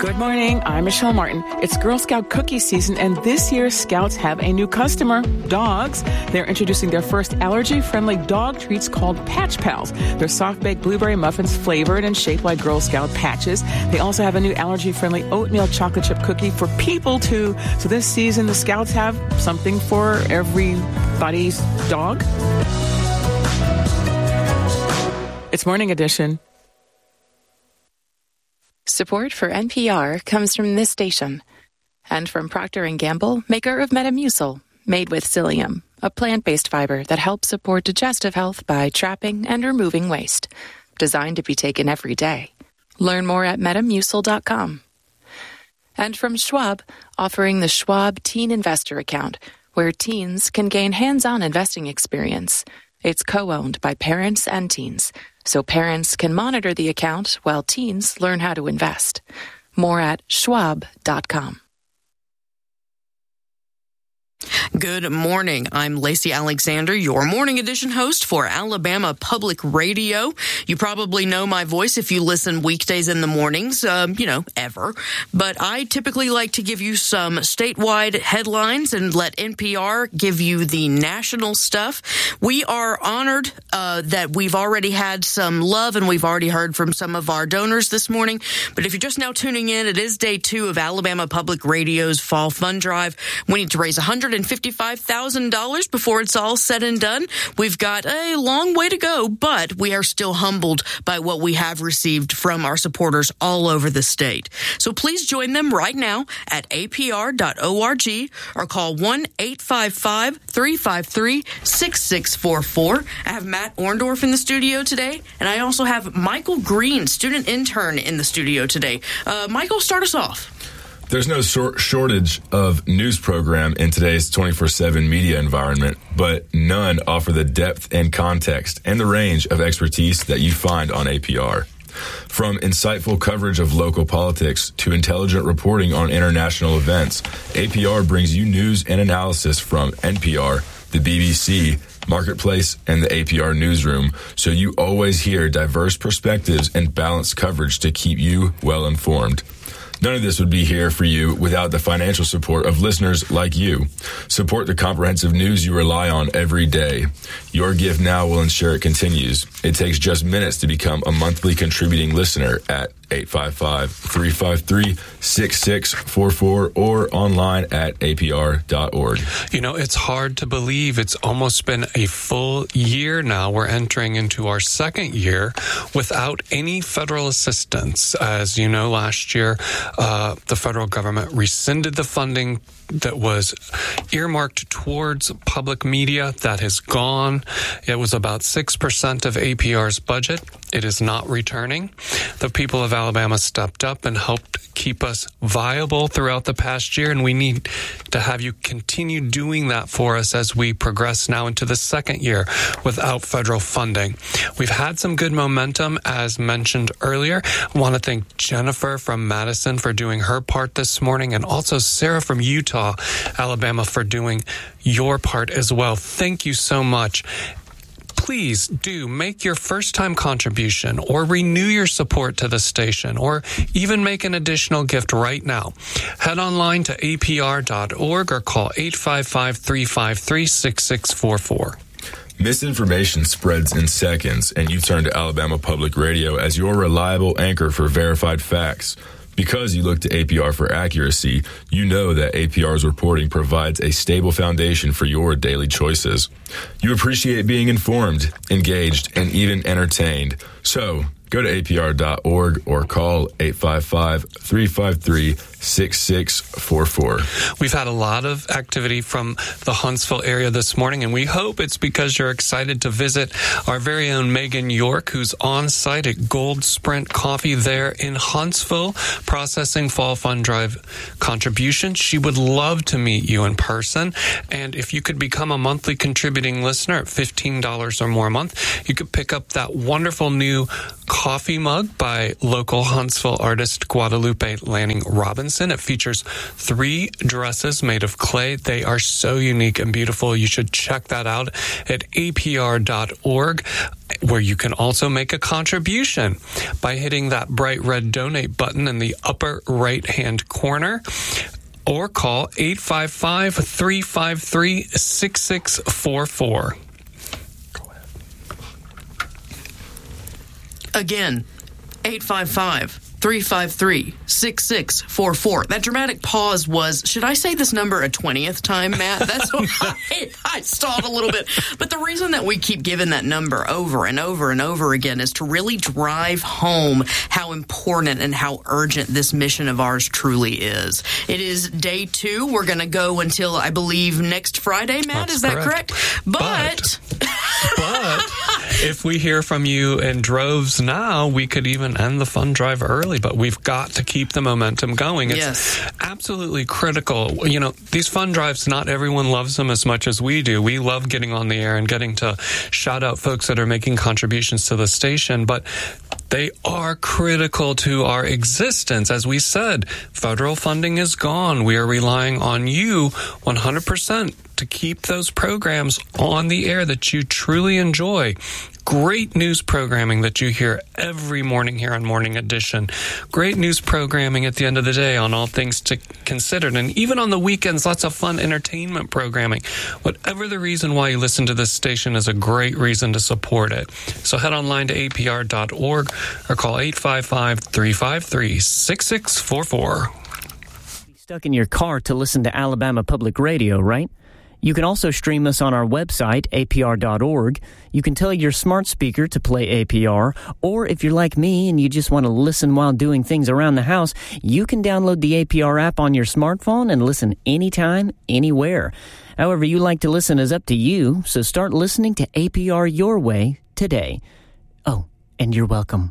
Good morning. I'm Michelle Martin. It's Girl Scout cookie season, and this year Scouts have a new customer, dogs. They're introducing their first allergy-friendly dog treats called Patch Pals. They're soft-baked blueberry muffins flavored and shaped like Girl Scout patches. They also have a new allergy-friendly oatmeal chocolate chip cookie for people, too. So this season, the Scouts have something for everybody's dog. It's Morning Edition. Support for NPR comes from this station and from Procter & Gamble, maker of Metamucil, made with psyllium, a plant-based fiber that helps support digestive health by trapping and removing waste. Designed to be taken every day. Learn more at Metamucil.com. And from Schwab, offering the Schwab Teen Investor Account, where teens can gain hands-on investing experience. It's co-owned by parents and teens, so parents can monitor the account while teens learn how to invest. More at schwab.com. Good morning. I'm Lacey Alexander, your Morning Edition host for Alabama Public Radio. You probably know my voice if you listen weekdays in the mornings, ever. But I typically like to give you some statewide headlines and let NPR give you the national stuff. We are honored that we've already had some love and we've already heard from some of our donors this morning. But if you're just now tuning in, it is day 2 of Alabama Public Radio's Fall Fund Drive. We need to raise $155,000 before it's all said and done. We've got a long way to go, but we are still humbled by what we have received from our supporters all over the state. So please join them right now at apr.org or call 1-855-353-6644. I have Matt Orndorff in the studio today, and I also have Michael Green, student intern, in the studio today. Michael, start us off. There's no shortage of news program in today's 24/7 media environment, but none offer the depth and context and the range of expertise that you find on APR. From insightful coverage of local politics to intelligent reporting on international events, APR brings you news and analysis from NPR, the BBC, Marketplace, and the APR Newsroom, so you always hear diverse perspectives and balanced coverage to keep you well informed. None of this would be here for you without the financial support of listeners like you. Support the comprehensive news you rely on every day. Your gift now will ensure it continues. It takes just minutes to become a monthly contributing listener at 855-353-6644 or online at apr.org. You know, it's hard to believe it's almost been a full year now. We're entering into our second year without any federal assistance. As you know, last year, the federal government rescinded the funding that was earmarked towards public media. That has gone. It was about 6% of APR's budget. It is not returning. The people of Alabama stepped up and helped keep us viable throughout the past year, and we need to have you continue doing that for us as we progress now into the second year without federal funding. We've had some good momentum, as mentioned earlier. I want to thank Jennifer from Madison for doing her part this morning, and also Sarah from Utah, Alabama, for doing your part as well. Thank you so much. Please do make your first-time contribution or renew your support to the station or even make an additional gift right now. Head online to apr.org or call 855-353-6644. Misinformation spreads in seconds, and you turn to Alabama Public Radio as your reliable anchor for verified facts. Because you look to APR for accuracy, you know that APR's reporting provides a stable foundation for your daily choices. You appreciate being informed, engaged, and even entertained. So, go to apr.org or call 855-353-6644. We've had a lot of activity from the Huntsville area this morning, and we hope it's because you're excited to visit our very own Megan York, who's on site at Gold Sprint Coffee there in Huntsville, processing Fall Fund Drive contributions. She would love to meet you in person, and if you could become a monthly contributing listener at $15 or more a month, you could pick up that wonderful new coffee mug by local Huntsville artist Guadalupe Lanning Robinson. It features 3 dresses made of clay. They are so unique and beautiful. You should check that out at apr.org, where you can also make a contribution by hitting that bright red donate button in the upper right-hand corner, or call 855-353-6644. Again, 855-353-6644. That dramatic pause was, should I say this number a 20th time, Matt? That's what I stalled a little bit. But the reason that we keep giving that number over and over and over again is to really drive home how important and how urgent this mission of ours truly is. It is day 2. We're going to go until, I believe, next Friday, Matt. Is that correct? But if we hear from you in droves now, we could even end the fund drive early, but we've got to keep the momentum going. It's absolutely critical. You know, these fund drives, not everyone loves them as much as we do. We love getting on the air and getting to shout out folks that are making contributions to the station, but they are critical to our existence. As we said, federal funding is gone. We are relying on you 100% to keep those programs on the air that you truly enjoy. Great news programming that you hear every morning here on Morning Edition. Great news programming at the end of the day on All Things to Consider. And even on the weekends, lots of fun entertainment programming. Whatever the reason why you listen to this station is a great reason to support it. So head online to apr.org or call 855-353-6644. Stuck in your car to listen to Alabama Public Radio, right? You can also stream us on our website, apr.org. You can tell your smart speaker to play APR, or if you're like me and you just want to listen while doing things around the house, you can download the APR app on your smartphone and listen anytime, anywhere. However you like to listen is up to you, so start listening to APR your way today. Oh, and you're welcome.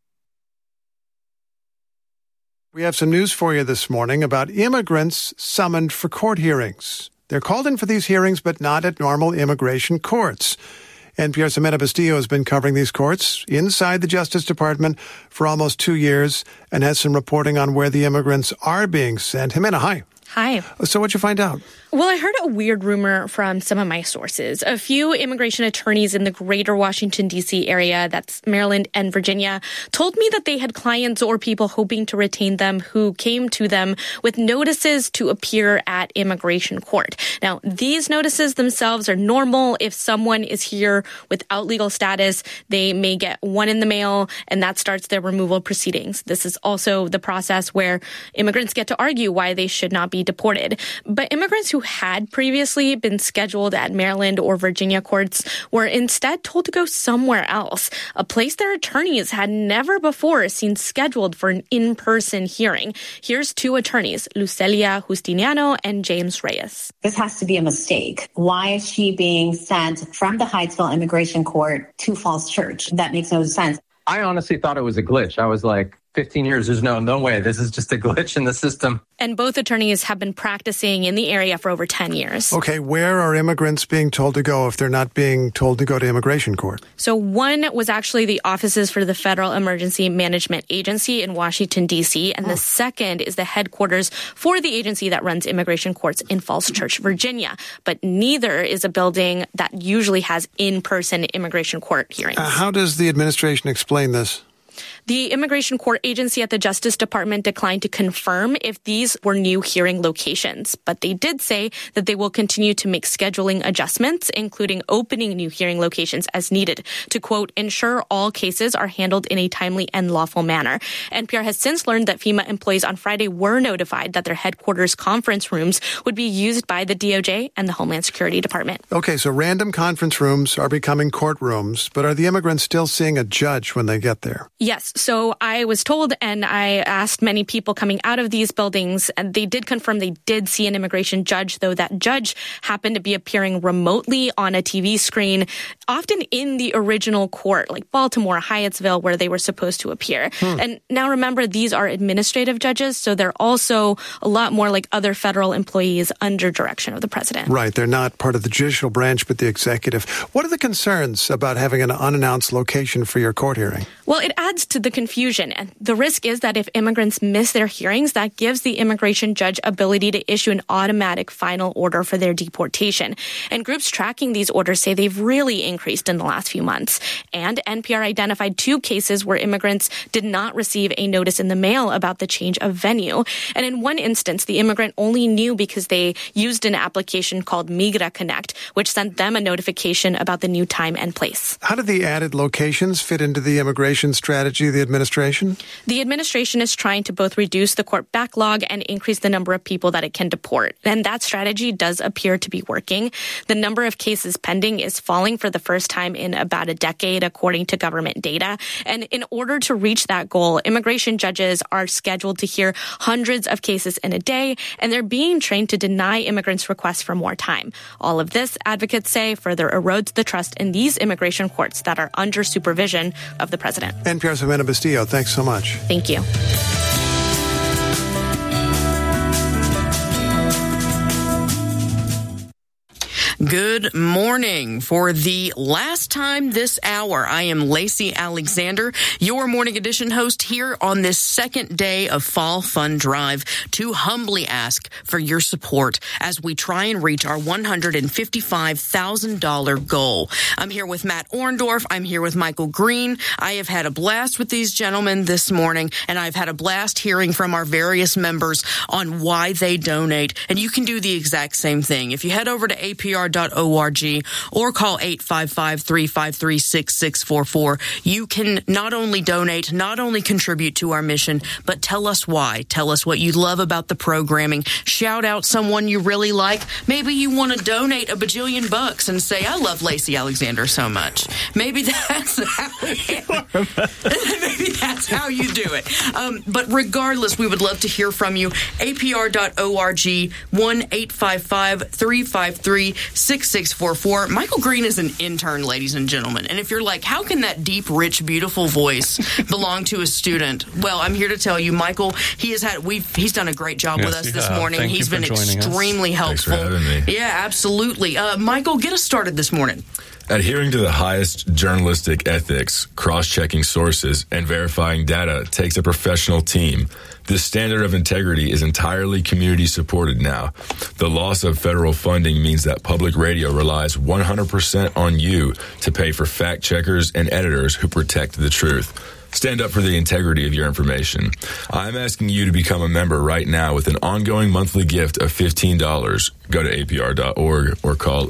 We have some news for you this morning about immigrants summoned for court hearings. They're called in for these hearings, but not at normal immigration courts. NPR's Ximena Bustillo has been covering these courts inside the Justice Department for almost 2 years and has some reporting on where the immigrants are being sent. Ximena, hi. Hi. So what'd you find out? Well, I heard a weird rumor from some of my sources. A few immigration attorneys in the greater Washington, D.C. area, that's Maryland and Virginia, told me that they had clients or people hoping to retain them who came to them with notices to appear at immigration court. Now, these notices themselves are normal. If someone is here without legal status, they may get one in the mail, and that starts their removal proceedings. This is also the process where immigrants get to argue why they should not be deported. But immigrants who had previously been scheduled at Maryland or Virginia courts were instead told to go somewhere else, a place their attorneys had never before seen scheduled for an in-person hearing. Here's 2 attorneys, Lucelia Justiniano and James Reyes. This has to be a mistake. Why is she being sent from the Hyattsville Immigration Court to Falls Church? That makes no sense. I honestly thought it was a glitch. I was like, 15 years, there's no way. This is just a glitch in the system. And both attorneys have been practicing in the area for over 10 years. Okay, where are immigrants being told to go if they're not being told to go to immigration court? So one was actually the offices for the Federal Emergency Management Agency in Washington, D.C., and the second is the headquarters for the agency that runs immigration courts in Falls Church, Virginia. But neither is a building that usually has in-person immigration court hearings. How does the administration explain this? The Immigration Court Agency at the Justice Department declined to confirm if these were new hearing locations, but they did say that they will continue to make scheduling adjustments, including opening new hearing locations as needed to, quote, ensure all cases are handled in a timely and lawful manner. NPR has since learned that FEMA employees on Friday were notified that their headquarters conference rooms would be used by the DOJ and the Homeland Security Department. Okay, so random conference rooms are becoming courtrooms, but are the immigrants still seeing a judge when they get there? Yes. So I was told, and I asked many people coming out of these buildings, and they did confirm they did see an immigration judge, though that judge happened to be appearing remotely on a TV screen, often in the original court, like Baltimore, Hyattsville, where they were supposed to appear. And now remember, these are administrative judges, so they're also a lot more like other federal employees under direction of the president. Right. They're not part of the judicial branch, but the executive. What are the concerns about having an unannounced location for your court hearing? Well, it adds adds to the confusion. And the risk is that if immigrants miss their hearings, that gives the immigration judge ability to issue an automatic final order for their deportation. And groups tracking these orders say they've really increased in the last few months. And NPR identified 2 cases where immigrants did not receive a notice in the mail about the change of venue. And in one instance, the immigrant only knew because they used an application called Migra Connect, which sent them a notification about the new time and place. How do the added locations fit into the immigration strategy of the administration? The administration is trying to both reduce the court backlog and increase the number of people that it can deport. And that strategy does appear to be working. The number of cases pending is falling for the first time in about a decade, according to government data. And in order to reach that goal, immigration judges are scheduled to hear hundreds of cases in a day, and they're being trained to deny immigrants' requests for more time. All of this, advocates say, further erodes the trust in these immigration courts that are under supervision of the president. NPR's Jimena Bustillo, thanks so much. Thank you. Good morning. For the last time this hour, I am Lacey Alexander, your Morning Edition host here on this second day of Fall Fun Drive to humbly ask for your support as we try and reach our $155,000 goal. I'm here with Matt Orndorff. I'm here with Michael Green. I have had a blast with these gentlemen this morning, and I've had a blast hearing from our various members on why they donate. And you can do the exact same thing. If you head over to APR.org or call 855-353-6644. You can not only donate, not only contribute to our mission, but tell us why. Tell us what you love about the programming. Shout out someone you really like. Maybe you want to donate $1 bajillion and say, I love Lacey Alexander so much. Maybe that's how maybe that's how you do it. But regardless, we would love to hear from you. APR.org, 1-855-353-6644. Michael Green is an intern, ladies and gentlemen. And if you're like, how can that deep, rich, beautiful voice belong to a student? Well, I'm here to tell you, Michael, he's done a great job with us this morning. He's been extremely helpful. Thanks for having me. Yeah, absolutely. Michael, get us started this morning. Adhering to the highest journalistic ethics, cross-checking sources, and verifying data takes a professional team. This standard of integrity is entirely community-supported now. The loss of federal funding means that public radio relies 100% on you to pay for fact-checkers and editors who protect the truth. Stand up for the integrity of your information. I'm asking you to become a member right now with an ongoing monthly gift of $15. Go to APR.org or call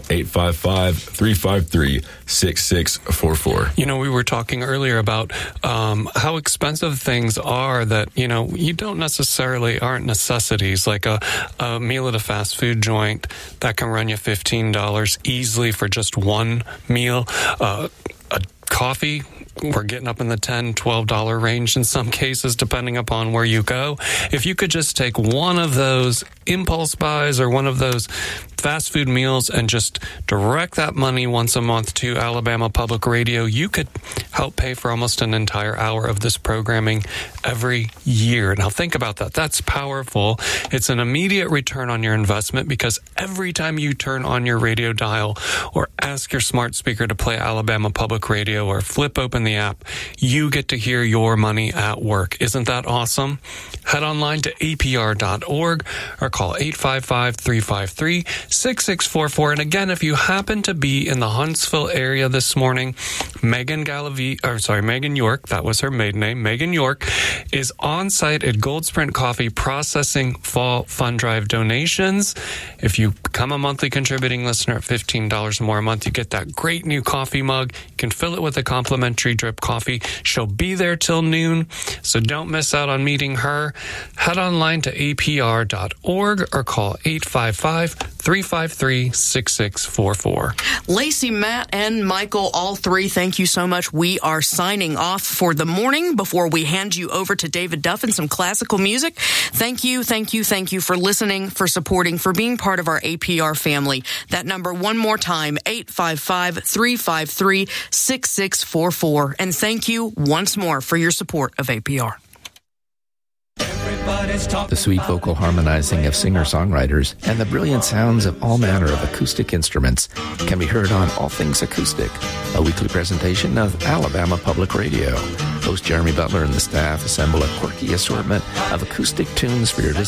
855-353-6644. You know, we were talking earlier about how expensive things are that, you know, you don't necessarily aren't necessities, like a meal at a fast food joint that can run you $15 easily for just one meal. A coffee, we're getting up in the $10, $12 range in some cases, depending upon where you go. If you could just take one of those impulse buys or one of those fast food meals and just direct that money once a month to Alabama Public Radio, you could help pay for almost an entire hour of this programming every year. Now think about that. That's powerful. It's an immediate return on your investment because every time you turn on your radio dial or ask your smart speaker to play Alabama Public Radio or flip open the app, you get to hear your money at work. Isn't that awesome? Head online to apr.org or call 855-353-6644. And again, if you happen to be in the Huntsville area this morning, Megan York, that was her maiden name, Megan York, is on site at Gold Sprint Coffee processing Fall Fund Drive donations. If you become a monthly contributing listener at $15 or more a month, you get that great new coffee mug. You can fill it with a complimentary drip coffee. She'll be there till noon, so don't miss out on meeting her. Head online to apr.org or call 855-353-6644. Lacey, Matt, and Michael, all three, thank you so much. We are signing off for the morning before we hand you over to David Duff and some classical music. Thank you for listening, for supporting, for being part of our APR family. That number one more time, 855-353-6644. And thank you once more for your support of APR. The sweet vocal harmonizing of singer-songwriters and the brilliant sounds of all manner of acoustic instruments can be heard on All Things Acoustic, a weekly presentation of Alabama Public Radio. Host Jeremy Butler and the staff assemble a quirky assortment of acoustic tunes for your listening